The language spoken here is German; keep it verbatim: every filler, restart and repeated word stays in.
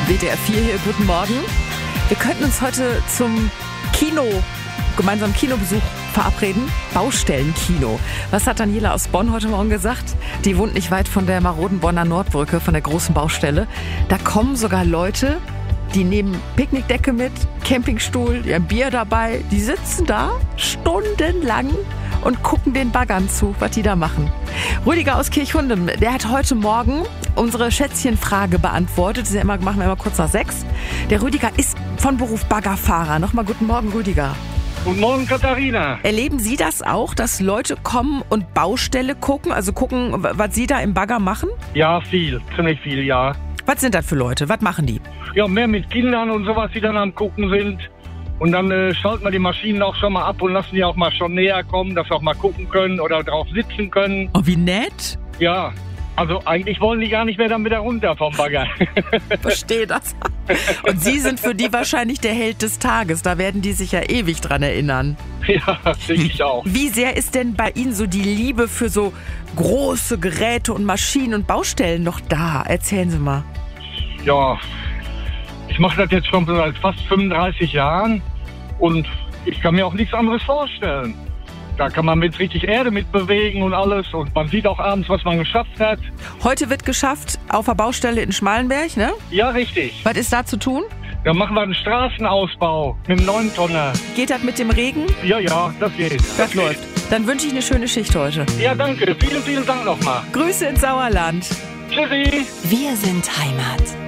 W D R vier hier, guten Morgen. Wir könnten uns heute zum Kino, gemeinsamen Kinobesuch verabreden. Baustellenkino. Was hat Daniela aus Bonn heute Morgen gesagt? Die wohnt nicht weit von der maroden Bonner Nordbrücke, von der großen Baustelle. Da kommen sogar Leute, die nehmen Picknickdecke mit, Campingstuhl, die haben Bier dabei. Die sitzen da stundenlang und gucken den Baggern zu, was die da machen. Rüdiger aus Kirchhundem, der hat heute Morgen unsere Schätzchenfrage beantwortet. Das ist ja immer, machen wir immer kurz nach sechs. Der Rüdiger ist von Beruf Baggerfahrer. Nochmal guten Morgen, Rüdiger. Guten Morgen, Katharina. Erleben Sie das auch, dass Leute kommen und Baustelle gucken, also gucken, was Sie da im Bagger machen? Ja, viel, ziemlich viel, ja. Was sind das für Leute? Was machen die? Ja, mehr mit Kindern und sowas, die dann am Gucken sind. Und dann äh, schalten wir die Maschinen auch schon mal ab und lassen die auch mal schon näher kommen, dass wir auch mal gucken können oder drauf sitzen können. Oh, wie nett. Ja, also eigentlich wollen die gar nicht mehr dann wieder runter vom Bagger. Verstehe das. Und Sie sind für die wahrscheinlich der Held des Tages. Da werden die sich ja ewig dran erinnern. Ja, denke ich auch. Wie sehr ist denn bei Ihnen so die Liebe für so große Geräte und Maschinen und Baustellen noch da? Erzählen Sie mal. Ja, ich mache das jetzt schon seit fast fünfunddreißig Jahren und ich kann mir auch nichts anderes vorstellen. Da kann man mit richtig Erde mitbewegen und alles und man sieht auch abends, was man geschafft hat. Heute wird geschafft auf der Baustelle in Schmalenberg, ne? Ja, richtig. Was ist da zu tun? Da machen wir einen Straßenausbau mit einem neun Tonner. Geht das mit dem Regen? Ja, ja, das geht. Das, das läuft. Geht. Dann wünsche ich eine schöne Schicht heute. Ja, danke. Vielen, vielen Dank nochmal. Grüße ins Sauerland. Tschüssi. Wir sind Heimat.